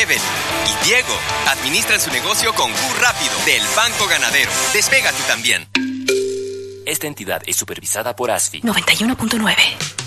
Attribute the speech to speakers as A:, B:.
A: Evelyn y Diego administran su negocio con Q Rápido del Banco Ganadero. Despega tú también.
B: Esta entidad es supervisada por ASFI.
C: 91.9.